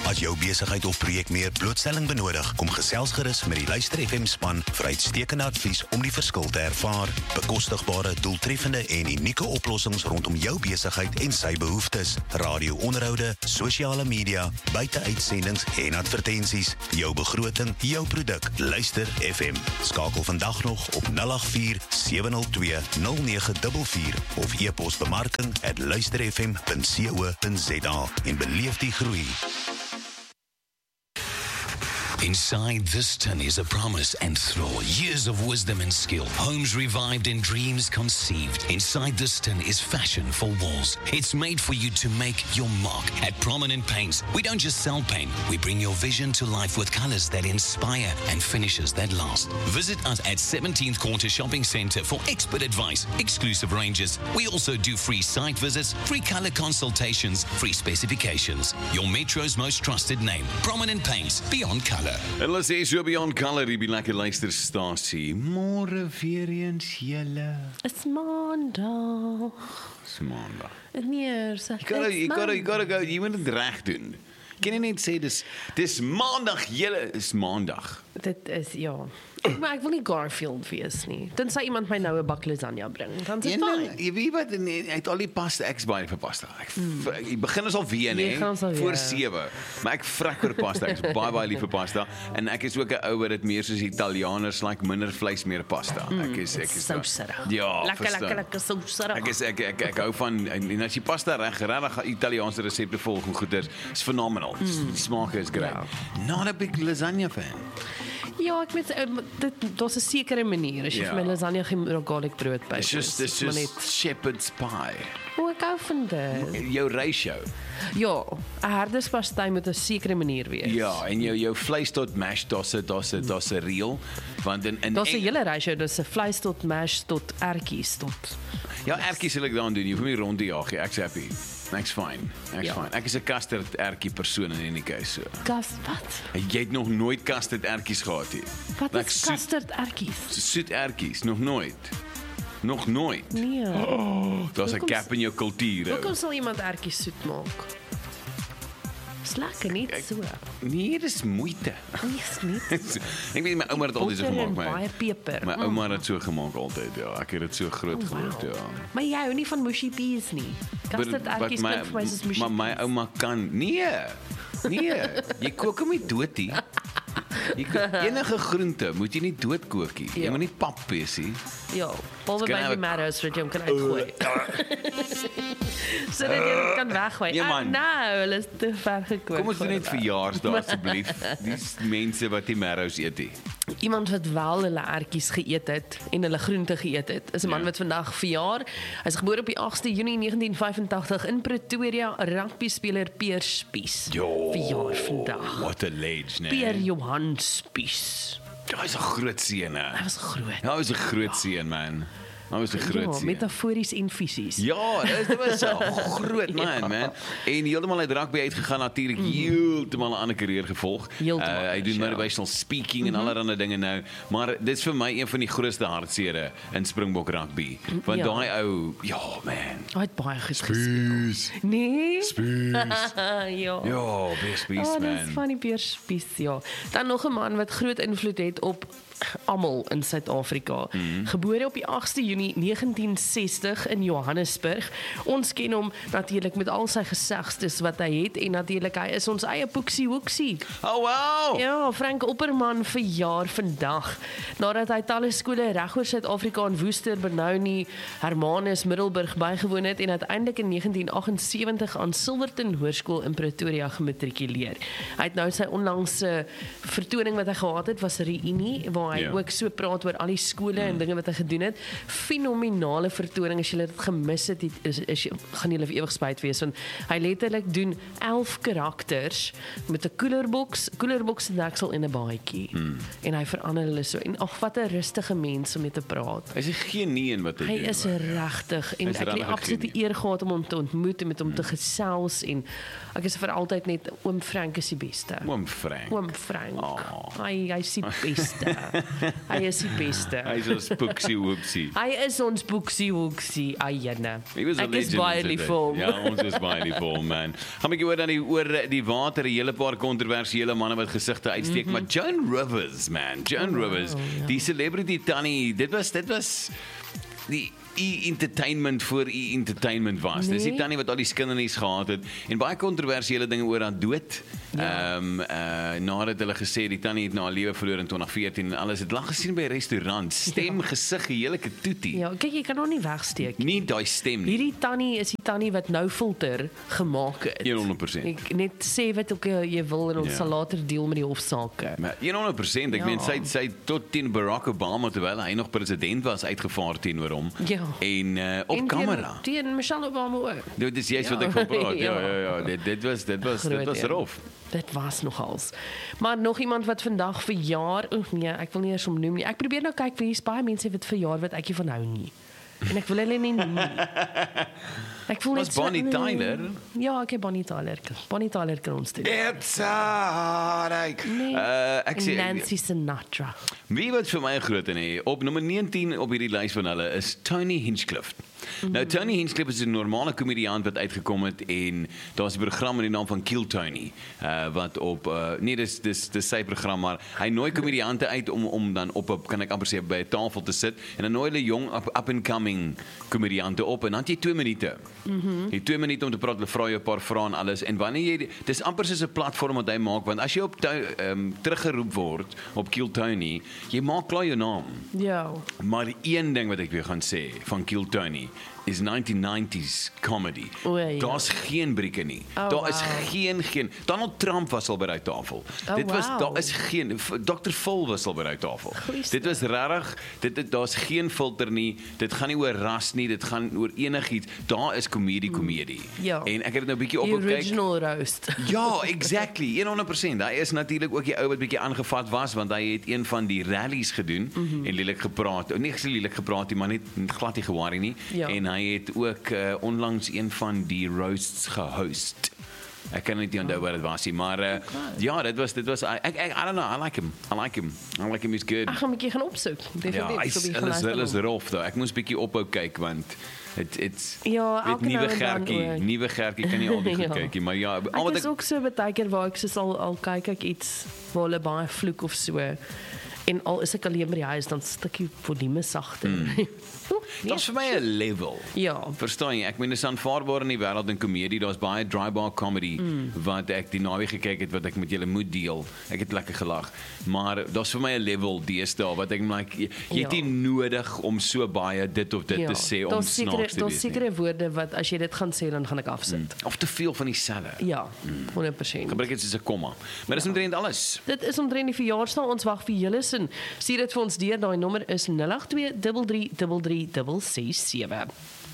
As jou besigheid of projek meer blootstelling benodig, kom gesels gerus met die Luister FM span vir uitstekende advies om die verskil te ervaar. Bekostigbare, doeltreffende en unieke oplossings rondom jou besigheid en sy behoeftes. Radio-onderhoude, sosiale media, buiteuitsendings en advertensies. Jou begroting, jou produk. Luister FM. Skakel vandag nog op 084-702-0944 of e-pos bemarking@luisterfm.co.za en beleef die groei. Inside this tin is a promise and thrill, years of wisdom and skill, homes revived and dreams conceived. Inside this tin is fashion for walls. It's made for you to make your mark. At Prominent Paints, we don't just sell paint, we bring your vision to life with colors that inspire and finishes that last. Visit us at 17th Quarter Shopping Centre for expert advice, exclusive ranges. We also do free site visits, free color consultations, free specifications. Your Metro's most trusted name, Prominent Paints, beyond color. En hulle sê so Beyond Color, die lekker luisterstasie. Môre weer eens julle. Is maandag. Dis maandag. Nee, sê You gotta go, jy moet dit reg doen. Kan jy net sê dis maandag julle, is maandag. Dit is, ja. Maar ek wil nie Garfield wees nie. Tensy iemand my nou 'n bak lasagne bring, dan is dit fyn. Jy weet wat, hy het al die pasta, ek is baie vir pasta. Ek begin ons al weer, nee, voor 7. Maar ek vrek oor pasta, ek is baie lief vir pasta. En ek is ook 'n ou wat dit meer soos Italianers, like minder vlees, meer pasta. Ek is souserig. Ja, lekker souserig. Ek hou van, en as jy pasta regtig Italiaanse resepte volg en goeders, is phenomenal. Die smaak is great. Not a big lasagna fan. Ja, ek weet, daar's 'n sekere manier, as jy vir my lasagne geen garlic brood by. It's just shepherd's pie. O, ek hou van dit. Jou ratio. Ja, 'n herderspastei moet 'n sekere manier wees. Ja, en jou vleis tot mash, daar's 'n reël, want in daar's 'n hele ratio, dis 'n vleis tot mash tot ertjies tot. Ja, ertjies sal ek dan doen. Jy hoef my rond te jaag, ek's happy. Ek's fine. Ek is 'n custard ertjie persoon in die case so. Wat? Jy het nog nooit custard ertjies gehad nie. Wat is custard ertjies? Soet ertjies, nog nooit. Nog nooit. Nee. Daar's 'n gap in jou kultuur. Hoekom sal iemand ertjies soet maak? Dis lekker nie so. Nee, dis moeite. Nee, Ek weet my ouma het altyd so gemaak, baie peper. My ouma het dit so gemaak altyd, ja. Ek het dit so groot geword, ja. Maar jy hou nie van mushy peas nie. Custard ertjies klink vir my soos mushy peas. Maar my ouma kan. Nee, jy kook hom nie dood nie. Enige groente moet jy nie doodkook nie. Jy moet nie pap wees nie. Ja, behalwe by die marrows wat jy hom kan uitgooi. So dat jy dit kan weggooi. Nou, hulle is te ver gekook. Kom ons doen net verjaarsdag asseblief. Die mense wat die marrows eet nie. Iemand wat wel hulle ertjies geëet het en hulle groente geëet het, is 'n man wat vandag verjaar. Hy is gebore op die 8de Junie 1985 in Pretoria, rugby-speler Pierre Spies. Verjaar vandag. What a age, nee. Pierre Johan Spies. Hy is 'n groot seun, hè. Hy was groot. Hy was 'n groot seun, man. Hy was 'n groot seun. Metafories en fisies. Ja, dit was 'n groot man. En heeltemal uit rugby uitgegaan, natuurlik heeltemal 'n ander karier gevolg. Hy doen motivational speaking en allerlei dinge nou, maar dit is vir my een van die grootste hartsere in Springbok rugby. Want daai ou, man. Hy het baie goed gespeel. Nee? Spies. Ja, Spies, man. Dis van die Pierre Spies, ja. Dan nog 'n man wat groot invloed het op almal in Suid-Afrika. Gebore op die 8de Junie 1960 in Johannesburg. Ons ken hom natuurlik met al sy gesagstes wat hy het en natuurlik hy is ons eie Poeksie Hoeksie. Oh wow. Ja, Frank Opperman verjaar vandag. Nadat hy talle skole reg oor Suid-Afrika in Woester, Benoni, Hermanus, Middelburg bygewoon het en uiteindelik in 1978 aan Silverton Hoërskool in Pretoria gematrikuleer. Hy het nou sy onlangse vertoning wat hy gehad het was 'n reunie waar hy ook so praat oor al die skole en dinge wat hy gedoen het. Fenominale vertoning, as julle dit gemis het, gaan julle vir ewig spyt wees, want hy letterlik doen 11 karakters met 'n koelerboks deksel en 'n baadjie. En hy verander hulle so, en wat 'n rustige mens om mee te praat. Hy is 'n genie in wat hy doen. Hy is regtig, en ek het die absolute eer gehad om hom te ontmoet en met hom te gesels, en ek is vir altyd net, oom Frank is die beste. Oom Frank. Oom Frank. Hy is die beste. Hy is die beste. Hy is ons Boeksie Hoopsie. Hy is ons Boeksie Hoopsie, ayene. Ek is baie lief vir hom. Ja, ons is baie lief vir hom, man. Gaan ek oor die water, 'n hele paar kontroversiële manne wat gesigte uitsteek, maar Joan Rivers, man, Joan Rivers, die celebrity tannie, dit was die entertainment voor entertainment was. Dis die tannie wat al die skindernies gehad het en baie kontroversiële dinge oor haar dood. Nadat hulle gesê die tannie het na haar lewe verloor in 2014 en alles het lag gesien by 'n restaurant. Stem, gesig, hele ketoetie. Ja, kyk, jy kan hom nie wegsteek. Nie daai stem nie. Hierdie tannie is die tannie wat nou filter gemaak het. 100%. Ek net sê wat ook jy wil en ons sal later deel met die hofsaake. Maar 100%. Ek meen sy tot teen Barack Obama terwyl hy nog president was uitgevaar teenoor hom. Ja. En op kamera. Teen Michelle Obama ook. Dit is juist wat ek van praat. Ja. Dit was rof. Dit was nogals. Maar nog iemand wat vandag verjaar, nee, ek wil nie eers hom noem nie. Ek probeer nou kyk wie is baie mense wat verjaar wat ek nie van hou nie. En ek wil hulle nie noem nie. Ek voel net Bonnie Tyler. Ja, ek het Bonnie Tyler. Bonnie Tyler kan ons doen. It's hard. Ek sê Nancy Sinatra. Wie wat vir my 'n groot een op nommer 19 op hierdie lys van hulle is Tony Hinchcliffe. Nou Tony Hinchcliffe is 'n normale komediant wat uitgekom het en daar's 'n program met die naam van Kill Tony wat op nee dis sy program, maar hy nooi komediante uit om dan op kan ek amper sê by 'n tafel te sit en dan nooi hulle jong up and coming komediante op en dan het jy 2 minute. Jy het 2 minute om te praat, hulle vra jou 'n paar vrae en alles en wanneer jy dis amper soos 'n platform wat hy maak want as jy op teruggeroep word op Kill Tony, jy maak klaar jou naam. Ja. Maar die een ding wat ek weer gaan sê van Kill Tony is 1990s comedy. Daar's geen brieke nie. Daar is geen Donald Trump was al by daai tafel. Daar is geen Dr. Phil was al by daai tafel. Dit was regtig, daar's geen filter nie. Dit gaan nie oor ras nie, dit gaan oor enigiets. Daar is komedie. Ja. En ek het dit nou 'n bietjie opgekyk. Die original roast. Ja, exactly. 100%. Hy is natuurlik ook die ou wat bietjie aangevat was want hy het een van die rallies gedoen en lelik gepraat. Nie gesê lelik gepraat nie, maar net glad nie gewaarie nie. Ja. En hy het ook onlangs een van die roasts gehost. Ek kan nie onthou wat dit was nie, maar ja, dit was I don't know, I like him, he's good. Ek gaan 'n bietjie gaan opsoek. Definitief. Ja, hulle is rof daar. Ek moes bietjie ophou kyk want it's nuwe gertjie kan nie altyd goed kyk nie, maar ja, ek is ook so baie keer waar ek soos al kyk ek iets waar hulle baie vloek of so. En al is ek alleen by die huis, dan stukkie volume sagter. Dit is vir my 'n level. Ja. Verstaan jy? Ek meen dis aanvaarbaar in die wêreld in komedie. Daar's baie drybar comedy wat ek die naweek gekyk het wat ek met julle moet deel. Ek het lekker gelag. Maar daar's vir my 'n level deesdae wat ek like jy het nie nodig om so baie dit of dit te sê om snaaks te wees. Daar's sekere woorde wat as jy dit gaan sê dan gaan ek afsit. Of te veel van dieselfde. Ja, 100%. Gebruik dit soos 'n komma. Maar dis omtrent alles. Dit is omtrent die verjaarsdag. Ons wag vir julle sin. Stuur dit vir ons deur. Daai nommer is 082 3333 667.